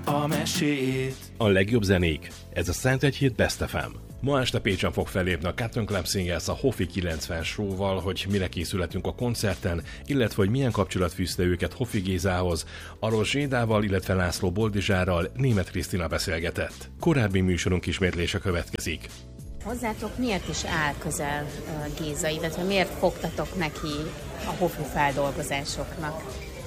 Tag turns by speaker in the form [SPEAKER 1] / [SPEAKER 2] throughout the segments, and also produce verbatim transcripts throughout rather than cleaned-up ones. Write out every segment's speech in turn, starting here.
[SPEAKER 1] a mesét.
[SPEAKER 2] A legjobb zenék, ez a Szentegyhíd Best ef em. Ma este Pécsen fog fellépni a Cotton Club Singers a Hoffi kilencven show-val, hogy mire készülhetünk a koncerten, illetve hogy milyen kapcsolat fűzte őket Hoffi Gézához. Arról Zsédával, illetve László Boldizsárral Németh Krisztina beszélgetett. Korábbi műsorunk ismétlése következik.
[SPEAKER 3] Hozzátok miért is áll közel Géza, illetve miért fogtatok neki a Hoffi feldolgozásoknak?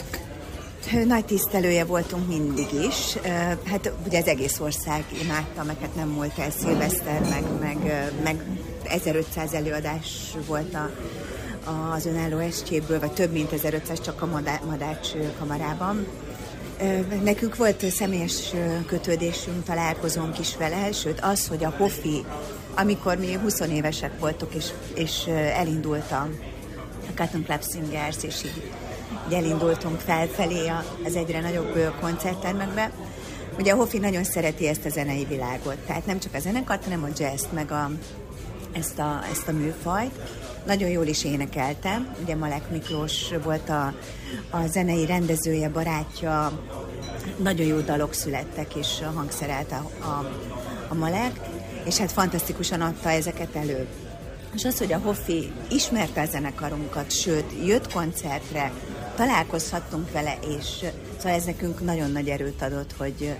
[SPEAKER 4] Nagy tisztelője voltunk mindig is. Hát ugye az egész ország imádta, meg hát nem volt el szilveszter, meg, meg, meg ezerötszáz előadás volt a, az önálló estjéből, vagy több mint ezerötszáz csak a Madács kamarában. Nekünk volt személyes kötődésünk, találkozónk is vele, sőt az, hogy a Hoffi, amikor mi húsz évesek voltunk, és, és elindult a Cotton Club Singers, és így így elindultunk felfelé az egyre nagyobb koncerttermekbe. Ugye a Hoffi nagyon szereti ezt a zenei világot, tehát nem csak a zenekart, hanem a jazzt, meg a, ezt, a, ezt a műfajt. Nagyon jól is énekeltem, ugye Malek Miklós volt a, a zenei rendezője, barátja, nagyon jó dalok születtek, és hangszerelt a, a, a Malek, és hát fantasztikusan adta ezeket elő. És az, hogy a Hoffi ismerte a zenekarunkat, sőt, jött koncertre, találkozhattunk vele, és szóval ez nekünk nagyon nagy erőt adott, hogy,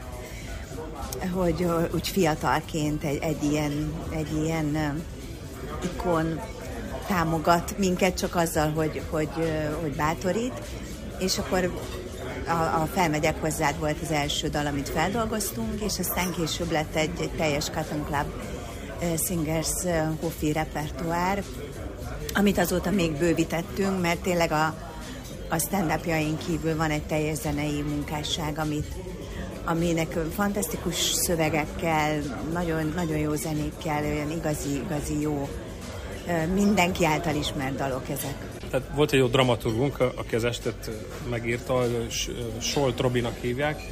[SPEAKER 4] hogy úgy fiatalként egy, egy, ilyen, egy ilyen ikon támogat minket csak azzal, hogy, hogy, hogy bátorít, és akkor a, a Felmegyek hozzád volt az első dal, amit feldolgoztunk, és aztán később lett egy, egy teljes Cotton Club Singers Hoffi repertoár, amit azóta még bővítettünk, mert tényleg a, a stand-upjaink kívül van egy teljes zenei munkásság, amit, aminek fantasztikus szövegekkel, nagyon, nagyon jó zenékkel, olyan igazi, igazi jó, mindenki által ismert dalok ezek.
[SPEAKER 5] Tehát volt egy jó dramaturgunk, aki az estet megírta, Solt Robinak hívják,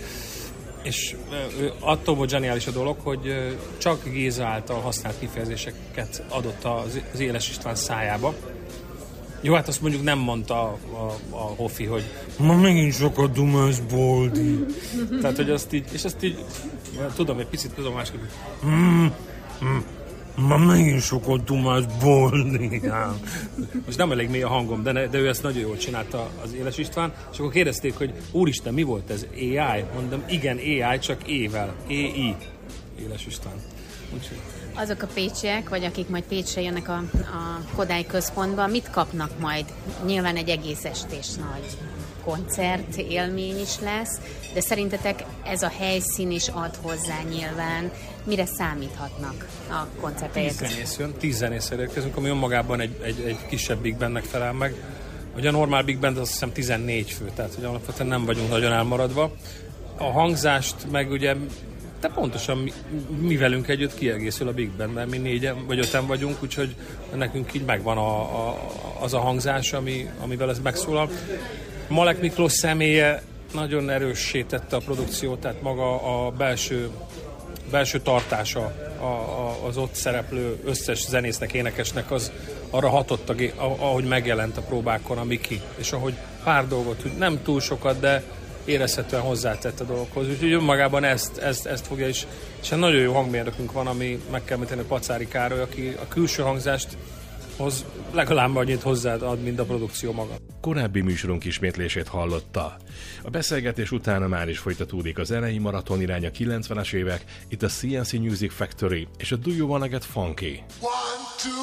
[SPEAKER 5] és attól volt zseniális a dolog, hogy csak Géza által használt kifejezéseket adott az Éles István szájába. Jó, hát azt mondjuk nem mondta a, a, a Hoffi, hogy ma megint sokat dumás Boldi. Tehát, hogy azt így, és azt így, tudom, egy picit tudom másképp, mm, mm, ma megint sokat dumás Boldi. Most nem elég mély a hangom, de, ne, de ő ezt nagyon jól csinálta, az Éles István, és akkor kérdezték, hogy úristen, mi volt ez? á i? Mondom, igen, á i, csak ével. é-i. Éles István. Úgyhogy.
[SPEAKER 3] Azok a pécsiek, vagy akik majd Pécsre jönnek a, a Kodály központba, mit kapnak majd? Nyilván egy egész estés nagy koncert, élmény is lesz, de szerintetek ez a helyszín is ad hozzá nyilván. Mire számíthatnak a koncertelyek?
[SPEAKER 5] Tíz zenész jön, tíz zenészre érkezünk, ami önmagában egy, egy, egy kisebb big bandnek felel meg. Ugye a normál big band azt hiszem tizennégy fő, tehát hogy alapvetően nem vagyunk nagyon elmaradva. A hangzást meg ugye de pontosan mi, mi velünk együtt kiegészül a Big Band, mert mi négyen vagy öten vagyunk, úgyhogy nekünk így megvan a, a, az a hangzás, ami, amivel ez megszólal. Malek Miklós személye nagyon erőssé tette a produkciót, tehát maga a belső, belső tartása a, a, az ott szereplő összes zenésznek, énekesnek az arra hatott, ahogy megjelent a próbákon a Miki, és ahogy pár dolgot, hogy nem túl sokat, de érezhetően hozzátett a dolgokhoz. Úgyhogy önmagában ezt, ezt, ezt fogja is. És egy nagyon jó hangmérnökünk van, ami meg kell említeni, Pacári Károly, aki a külső hangzást hoz legalább annyit hozzáad, mint a produkció maga.
[SPEAKER 2] Korábbi műsorunk ismétlését hallotta. A beszélgetés utána már is folytatódik a zenei maraton irány a kilencvenes évek, itt a cé en cé Music Factory és a Do You Wanna Get Funky.